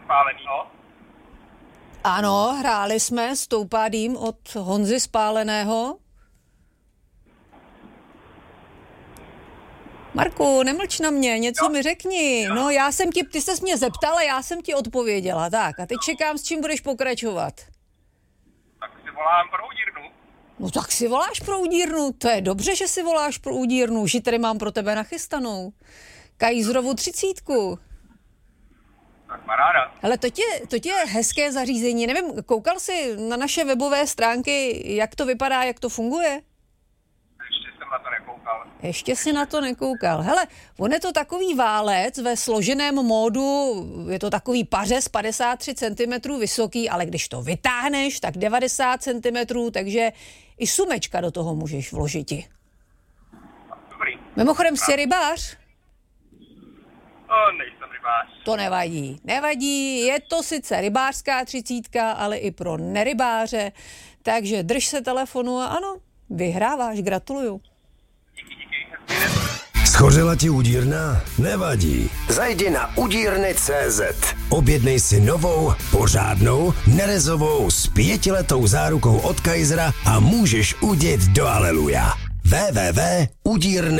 Spálenýho? Ano, hráli jsme Stoupá dým od Honzy Spáleného. Marku, nemlč na mě, něco mi řekni. No, ty ses mě zeptala, já jsem ti odpověděla. Tak, a teď čekám, s čím budeš pokračovat. Tak si volám pro udírnu. No tak si voláš pro udírnu, to je dobře, že si voláš pro udírnu, že tady mám pro tebe nachystanou. Kajzrovu 30. Tak paráda. Hele, to je hezké zařízení, nevím, koukal jsi na naše webové stránky, jak to vypadá, jak to funguje? Ještě jsem na to nekoukal. Ještě si na to nekoukal. Hele, on je to takový válec ve složeném módu, je to takový pařez 53 cm vysoký, ale když to vytáhneš, tak 90 cm, takže i sumečka do toho můžeš vložit. Dobrý. Mimochodem, jsi rybář? Nejsem rybář. To nevadí, je to sice rybářská 30, ale i pro nerybáře, takže drž se telefonu a ano, vyhráváš, gratuluju. Díky. Schořela ti udírna? Nevadí. Zajdi na udírny.cz. Objednej si novou, pořádnou, nerezovou s 5letou zárukou od Kaisera a můžeš udět do aleluja. www.udírny.cz